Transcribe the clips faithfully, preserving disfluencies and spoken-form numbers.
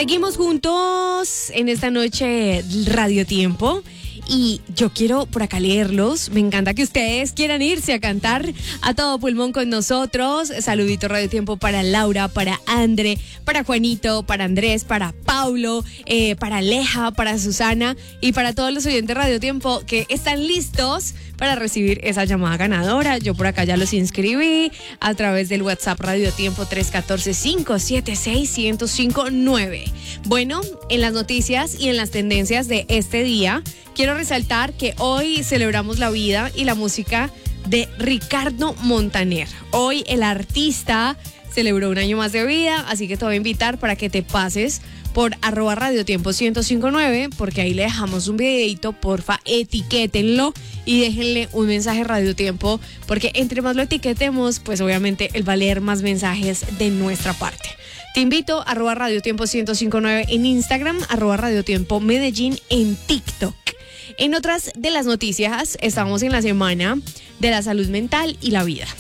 Seguimos juntos en esta noche Radio Tiempo. Y yo quiero por acá leerlos. Me encanta que ustedes quieran irse a cantar a todo pulmón con nosotros. Saludito Radio Tiempo para Laura, para Andre, para Juanito, para Andrés, para Paulo, eh, para Aleja, para Susana y para todos los oyentes Radio Tiempo que están listos para recibir esa llamada ganadora. Yo por acá ya los inscribí a través del WhatsApp Radio Tiempo tres uno cuatro, cinco siete seis, uno cero cinco nueve. Bueno, en las noticias y en las tendencias de este día, quiero resaltar que hoy celebramos la vida y la música de Ricardo Montaner. Hoy el artista celebró un año más de vida, así que te voy a invitar para que te pases por arroba Radio Tiempo uno cero cinco nueve, porque ahí le dejamos un videito, porfa, etiquétenlo y déjenle un mensaje Radio Tiempo, porque entre más lo etiquetemos, pues obviamente él va a leer más mensajes de nuestra parte. Te invito a arroba Radio Tiempo uno cero cinco nueve en Instagram, arroba Radio Tiempo Medellín en TikTok. En otras de las noticias, estamos en la semana de la salud mental y la vida.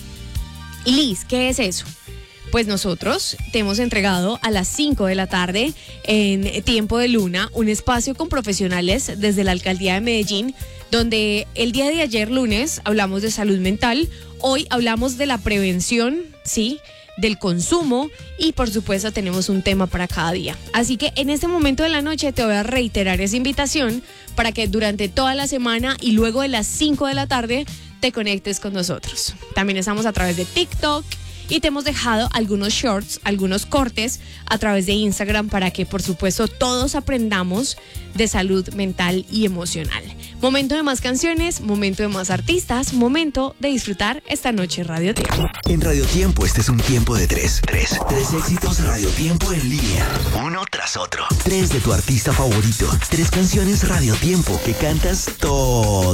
Liz, ¿qué es eso? Pues nosotros te hemos entregado a las cinco de la tarde en Tiempo de Luna un espacio con profesionales desde la Alcaldía de Medellín, donde el día de ayer lunes hablamos de salud mental, hoy hablamos de la prevención, sí, del consumo y por supuesto tenemos un tema para cada día. Así que en este momento de la noche te voy a reiterar esa invitación para que durante toda la semana y luego de las cinco de la tarde te conectes con nosotros. También estamos a través de TikTok y te hemos dejado algunos shorts, algunos cortes a través de Instagram para que por supuesto todos aprendamos de salud mental y emocional. Momento de más canciones, momento de más artistas, momento de disfrutar esta noche Radio Tiempo. En Radio Tiempo este es un tiempo de tres. Tres. Tres éxitos Radio Tiempo en línea. Uno tras otro. Tres de tu artista favorito. Tres canciones Radio Tiempo que cantas todo